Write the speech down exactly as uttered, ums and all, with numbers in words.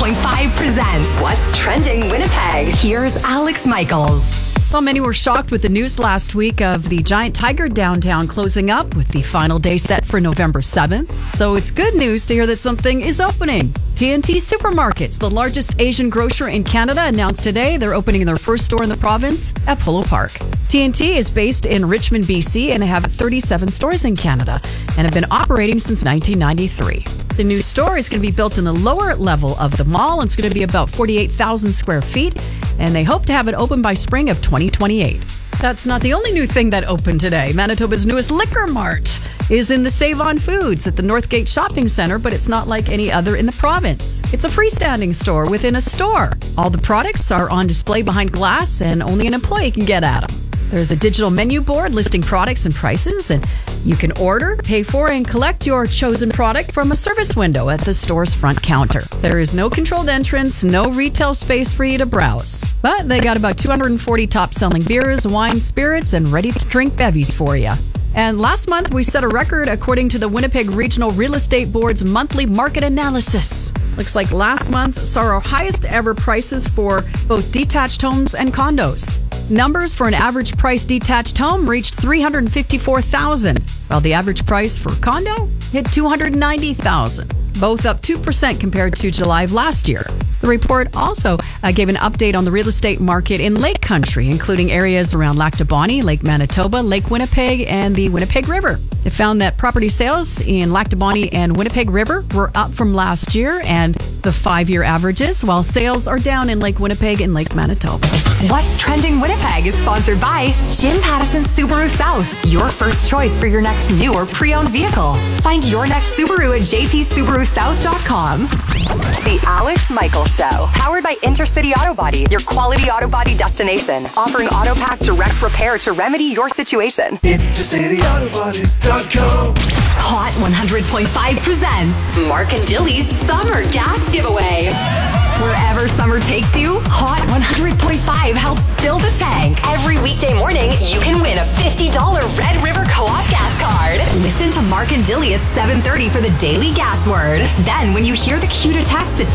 point five presents What's Trending Winnipeg. Here's Alex Michaels. Well, many were shocked with the news last week of the Giant Tiger downtown closing up with the final day set for November seventh. So it's good news to hear that something is opening. T N T Supermarkets, the largest Asian grocer in Canada, announced today they're opening their first store in the province at Polo Park. T N T is based in Richmond, B C, and have thirty-seven stores in Canada and have been operating since nineteen ninety-three. The new store is going to be built in the lower level of the mall. It's going to be about forty-eight thousand square feet, and they hope to have it open by spring of twenty twenty-eight. That's not the only new thing that opened today. Manitoba's newest liquor mart is in the Save-On Foods at the Northgate Shopping Centre, but it's not like any other in the province. It's a freestanding store within a store. All the products are on display behind glass, and only an employee can get at them. There's a digital menu board listing products and prices, and you can order, pay for, and collect your chosen product from a service window at the store's front counter. There is no controlled entrance, no retail space for you to browse. But they got about two hundred forty top-selling beers, wine, spirits, and ready-to-drink bevies for you. And last month, we set a record according to the Winnipeg Regional Real Estate Board's monthly market analysis. Looks like last month saw our highest ever prices for both detached homes and condos. Numbers for an average price detached home reached three hundred fifty-four thousand dollars, while the average price for condo hit two hundred ninety thousand dollars, both up two percent compared to July of last year. The report also uh, gave an update on the real estate market in Lake Country, including areas around Lac du Bonnet, Lake Manitoba, Lake Winnipeg, and the Winnipeg River. It found that property sales in Lac du Bonnet and Winnipeg River were up from last year and the five-year averages, while sales are down in Lake Winnipeg and Lake Manitoba. What's Trending Winnipeg is sponsored by Jim Pattison Subaru South, your first choice for your next new or pre-owned vehicle. Find your next Subaru at j p subaru south dot com. The Alex Michaels Show, powered by Intercity Auto Body, your quality auto body destination, offering auto pack direct repair to remedy your situation. intercity auto body dot com. Hot one hundred point five presents Mark and Dilly's Summer Gas Giveaway. Wherever summer takes you, Hot one hundred point five helps fill the tank. Every weekday morning, you can win a fifty dollars Red River Co-op gas card. Listen to Mark and Dilly at seven thirty for the Daily Gas Word. Then, when you hear the cue to text at